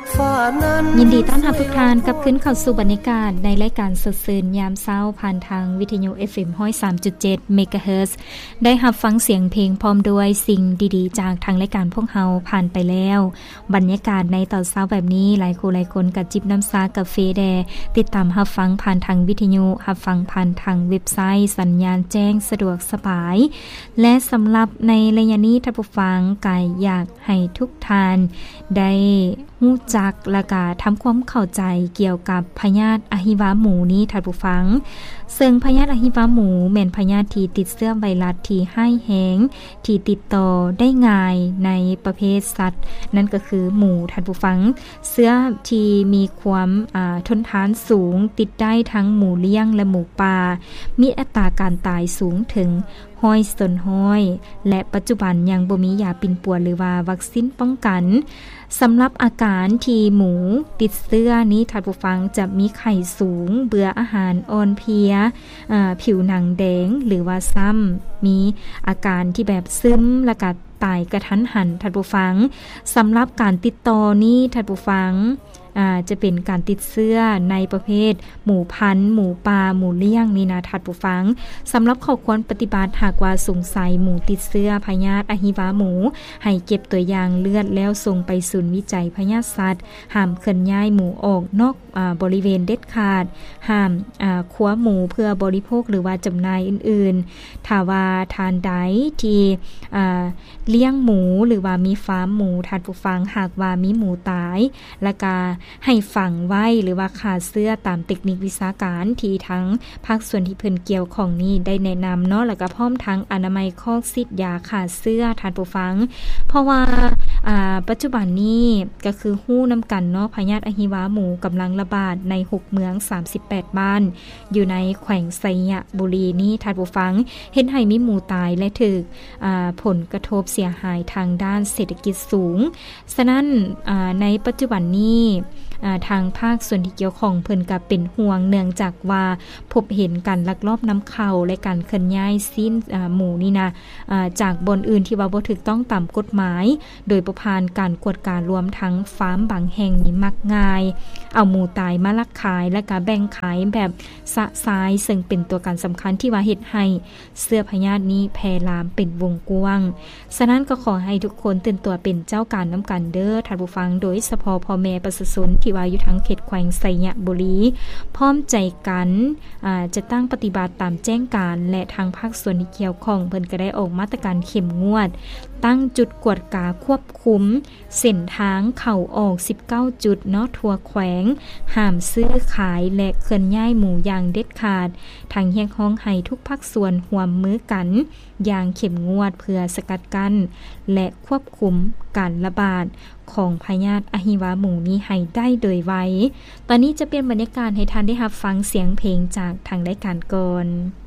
ยินดีต้อนรับทุกท่านกลับขึ้นเข้าสู่บรรยากาศในรายการสดชื่นยามเช้าผ่านทางวิทยุ FM 103.7 เมกะเฮิรตซ์ได้รับฟังเสียงเพลงพร้อมด้วยสิ่งดีๆจากทางรายการพวกเฮาผ่านไปแล้วบรรยากาศในตอนเช้าแบบนี้หลายคู่หลายคนก็จิบน้ำชากาแฟแดติดตามรับฟังผ่านทางวิทยุรับฟังผ่านทางเว็บไซต์สัญญาณแจ้งสะดวกสบายและสำหรับในระยะนี้ท่านผู้ฟังก็อยากให้ทุกท่านได้ฮู้จักและก็ทำความเข้าใจเกี่ยวกับพยาธิอะฮิวาหมูนี้ท่านผู้ฟังซึ่งพยาธิอะฮิวาหมูแม่นพยาธิที่ติดเชื้อไวรัสที่ร้ายแรงที่ติดต่อได้ง่ายในประเภทสัตว์นั่นก็คือหมูท่านผู้ฟังเชื้อที่มีความทนทานสูงติดได้ทั้งหมูเลี้ยงและหมูป่ามีอัตราการตายสูงถึง100%และปัจจุบันยังบ่มียาปิ่นป่วนหรือว่าวัคซีนป้องกันสำหรับอาการที่หมูติดเชื้อนี้ท่านผู้ฟังจะมีไข้สูงเบื่ออาหารอ่อนเพลียผิวหนังแดงหรือว่าซ้ำมีอาการที่แบบซึมและก็ตายกระทันหันท่านผู้ฟังสำหรับการติดต่อนี้ท่านผู้ฟังจะเป็นการติดเชื้อในประเภทหมูพันธุ์หมูป่าหมูเลี้ยงนี่นะท่านผู้ฟังสำหรับข้อควรปฏิบัติหากว่าสงสัยหมูติดเชื้อพยาธิอะฮิวาหมูให้เก็บตัวอย่างเลือดแล้วส่งไปศูนย์วิจัยพยาธิสัตว์ห้ามเคลื่อนย้ายหมูออกนอกบริเวณเด็ดขาดห้ามคั่วหมูเพื่อบริโภคหรือว่าจำหน่ายอื่นๆถ้าว่าทานใดที่เลี้ยงหมูหรือว่ามีฟาร์มหมูท่านผู้ฟังหากว่ามีหมูตายแล้วก็ให้ฝังไว้หรือว่าขาเสื้อตามเทคนิควิชาการที่ทั้งภาคส่วนที่เพิ่นเกี่ยวของนี้ได้แนะนำเนาะแล้วก็พร้อมทั้งอนามัยคอกซิดยาขาเสื้อท่านผู้ฟังเพราะว่าปัจจุบันนี้ก็คือฮู้นํากันเนาะพยาธิอะฮิวาหมูกำลังระบาดใน6เมือง38บ้านอยู่ในแขวงไสยบุรีนี้ท่านผู้ฟังเห็นให้มีหมูตายและถูกผลกระทบเสียหายทางด้านเศรษฐกิจสูงฉะนั้นในปัจจุบันนี้ทางภาคส่วนที่เกี่ยวข้องเพิ่นก็เป็นห่วงเนื่องจากว่าพบเห็นการลักลอบนำเข้าและการเคลื่อนย้ายสิ้นหมูนี่นะจากบนอื่นที่ว่าบ่ถูกต้องตามกฎหมายโดยประพานการกวดการรวมทั้งฟาร์มบางแห่งนี่มักง่ายเอาหมูตายมาลักขายและก็แบ่งขายแบบสะสายซึ่งเป็นตัวการสำคัญที่ว่าเฮ็ดให้เชื้อพยาธินี้แพร่ลามเป็นวงกว้างฉะนั้นก็ขอให้ทุกคนตื่นตัวเป็นเจ้าการนำกันเด้อท่านผู้ฟังโดยเฉพาะพ่อแม่ประชาชนที่ว่าอยู่ทางเขตแขวงไสยบุรีพร้อมใจกันจะตั้งปฏิบัติตามแจ้งการและทางภาคส่วนที่เกี่ยวข้องเพิ่นก็ได้ออกมาตรการเข้มงวดตั้งจุดกวดกาควบคุมเส้นทางเข้าออก19จุดเนาะทั่วแขวงห้ามซื้อขายและเคลื่อนย้ายหมู่อย่างเด็ดขาดทางเรียกร้องให้ทุกภาคส่วนร่วมมือกันอย่างเข้มงวดเพื่อสกัดกั้นและควบคุมการระบาดของพยาธิอะฮิวาหมูนี้ให้ได้โดยไวตอนนี้จะเป็นบรรยากาศให้ท่านได้รับฟังเสียงเพลงจากทางรายการก่อน